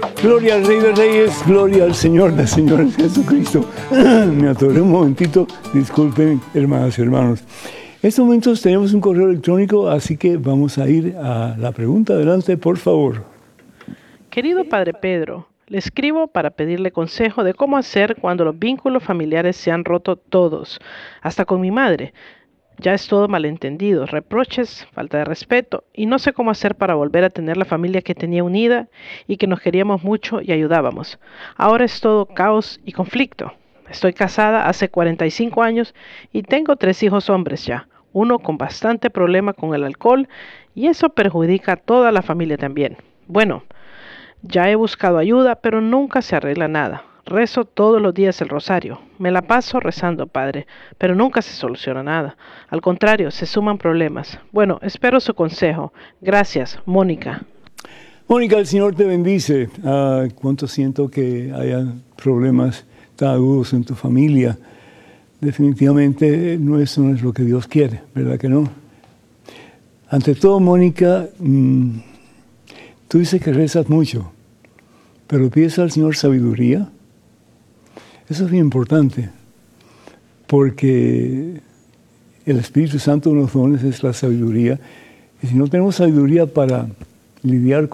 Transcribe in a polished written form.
Gloria al Rey de Reyes, gloria al Señor de Señores Jesucristo. Me atoré un momentito, disculpen, hermanas y hermanos. En estos momentos tenemos un correo electrónico, así que vamos a ir a la pregunta. Adelante, por favor. Querido Padre Pedro, le escribo para pedirle consejo de cómo hacer cuando los vínculos familiares se han roto todos, hasta con mi madre. Ya es todo malentendido, reproches, falta de respeto, y no sé cómo hacer para volver a tener la familia que tenía unida y que nos queríamos mucho y ayudábamos. Ahora es todo caos y conflicto. Estoy casada hace 45 años y tengo 3 hijos hombres ya, uno con bastante problema con el alcohol, y eso perjudica a toda la familia también. Bueno, ya he buscado ayuda, pero nunca se arregla nada. Rezo todos los días el rosario. Me la paso rezando, Padre, pero nunca se soluciona nada. Al contrario, se suman problemas. Bueno, espero su consejo. Gracias, Mónica. Mónica, el Señor te bendice. Cuánto siento que haya problemas tan agudos en tu familia. Definitivamente eso no es lo que Dios quiere, ¿verdad que no? Ante todo, Mónica, tú dices que rezas mucho, pero pides al Señor sabiduría. Eso es bien importante, porque el Espíritu Santo, uno de los dones es la sabiduría. Y si no tenemos sabiduría para lidiar